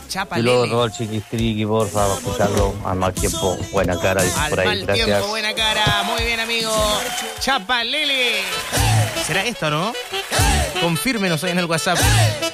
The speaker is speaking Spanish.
Chapa Y luego Lele. todo el chiquistriqui, porfa, para escucharlo al mal tiempo. Buena cara, dice Al por ahí. mal Gracias. tiempo, buena cara. Muy bien, amigo. Chapa Lele. ¿Será esto, no? Confírmenos ahí en el WhatsApp.